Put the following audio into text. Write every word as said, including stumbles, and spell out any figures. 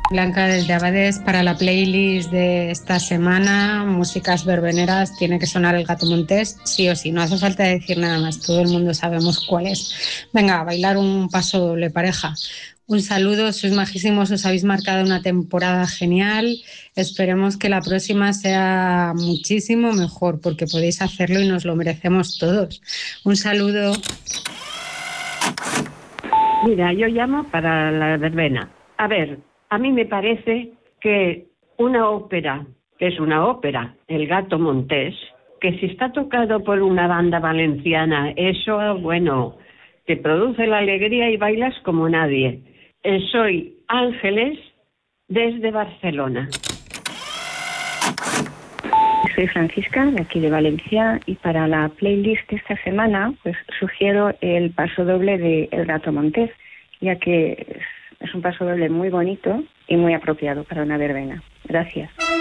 Blanca desde Abades, para la playlist de esta semana, músicas verbeneras, tiene que sonar el Gato Montés, sí o sí, no hace falta decir nada más, todo el mundo sabemos cuál es. Venga, a bailar un paso doble, pareja. Un saludo, sois majísimos, os habéis marcado una temporada genial, esperemos que la próxima sea muchísimo mejor, porque podéis hacerlo y nos lo merecemos todos. Un saludo. Mira, yo llamo para la verbena. A ver, a mí me parece que una ópera, que es una ópera, El Gato Montés, que si está tocado por una banda valenciana, eso, bueno, te produce la alegría y bailas como nadie. Eh, soy Ángeles desde Barcelona. Soy Francisca, de aquí de Valencia, y para la playlist de esta semana, pues sugiero el paso doble de El Gato Montés, ya que es, es un paso doble muy bonito y muy apropiado para una verbena. Gracias.